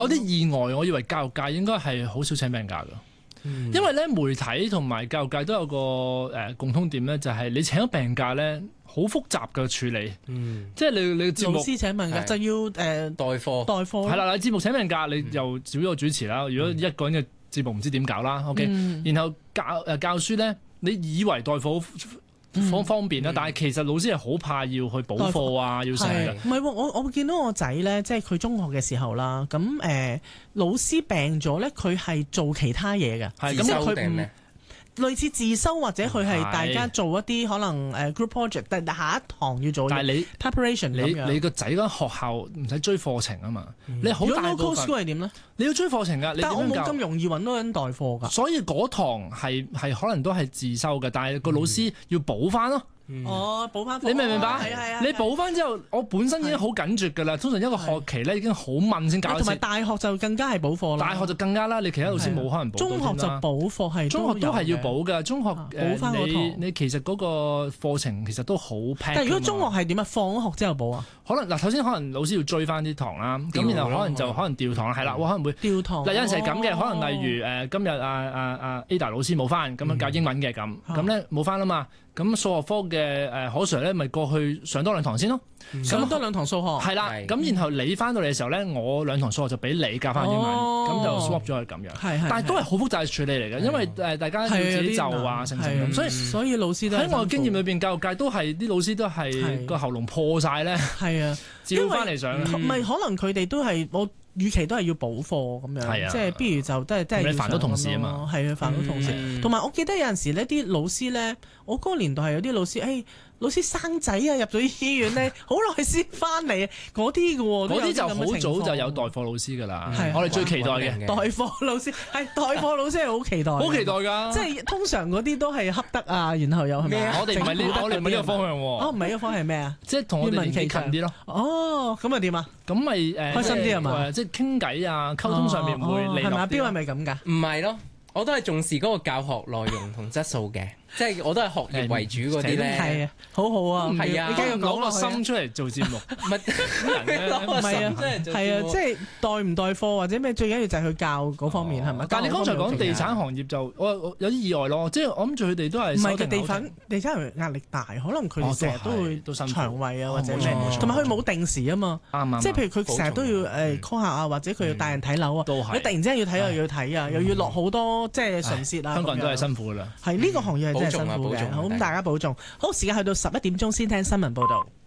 有啲意外，我以為教育界應該係好少請病假㗎，因為咧媒體同埋教育界都有個共通點咧，就係你請咗病假咧，好複雜嘅處理，即係你節目老師請病假就要代課係啦，節目請病假你又少咗個主持啦，如果一個人嘅節目唔知點搞啦，OK，然後教書咧，你以為代課方便啦，但係其實老師係好怕要去補課啊，要成嘅。 唔係喎，我見到我仔咧，即係佢中學嘅時候啦，咁老師病咗咧，佢係做其他嘢嘅， 咁佢唔類似自修或者佢係大家做一啲可能group project，但係下一堂要做。 但係你 preparation 你個仔嗰學校唔使追課程啊嘛，你好大部分。 如果 local school 係點咧？ 你要追課程㗎， 但係我冇咁容易揾到人代課㗎。 所以嗰堂係可能都係自修嘅，但係個老師要補翻咯。 補翻課， 你明唔明白？ 係你補翻之後，我本身已經好緊絕㗎啦。通常一個學期咧已經好悶先搞一次。 同埋大學就更加係補課啦。 大學就更加啦，你其他老師冇可能補到。 中學就補課係中學都係要補㗎。中學補翻嗰堂。 你其實嗰個課程其實都好平。 但係如果中學係點啊？放咗學之後補啊？ 可能嗱，首先可能老師要追翻啲堂啦，咁然後可能就可能調堂啦，係啦，可能會調堂。 嗱有陣時係咁嘅，可能例如今日Ada 老師冇翻，咁樣教英文嘅咁咧冇翻啦嘛。咁數學科嘅何 Sir 咧，咪過去上多2堂先咯。 上多2堂數學。 係啦，咁然後你翻到嚟嘅時候咧，我2堂數學就俾你教翻英文，咁就 swap 咗佢咁樣。但係都係好複雜嘅處理嚟嘅，因為大家要自己就成咁， 所以老師都喺我嘅經驗裏邊，教育界都係啲老師都係個喉嚨破晒咧。 係啊， 照翻嚟上。 唔係可能佢哋都係我。與其都係要補課咁樣，即係不如就都係要煩到同事啊嘛。 係啊，煩到同事。同埋我記得有陣時呢啲老師咧，我嗰個年代係有啲老師，老師生仔啊，入咗醫院咧，好耐先翻嚟，嗰啲嘅喎。 嗰啲就好早就有代課老師㗎啦。我哋最期待嘅代課老師係代課老師係好期待， 好期待㗎。 即係通常嗰啲都係恰得啊，然後又係咪？ 我哋唔係呢個方向喎。 唔係呢個方向係咩啊？ 即係同我哋年紀近啲咯。 咁啊點啊？ 咁咪開心啲係嘛？ 即係傾偈啊，溝通上面會利落啲。 係咪？邊個係咪咁㗎？ 唔係咯，我都係重視嗰個教學內容同質素嘅。即係我都係學業為主嗰啲咧， 係啊，好好啊， 係啊， 你繼續攞個心出嚟做節目， 唔係啊， 係啊，即係代唔代課或者咩，最緊要就係去教嗰方面係咪？ 但係你剛才講地產行業就我有啲意外咯，即係我諗住佢哋都係唔係嘅地產人壓力大，可能佢哋成日都會腸胃啊或者咩，同埋佢冇定時啊嘛，即係譬如佢成日都要call 客啊，或者佢要帶人睇樓啊，你突然之間要睇又要睇啊，又要落好多即係唇舌啊， 香港人都係辛苦㗎啦， 係呢個行業係真係辛苦嘅，好咁大家保重。好，時間去到11點鐘先聽新聞報導。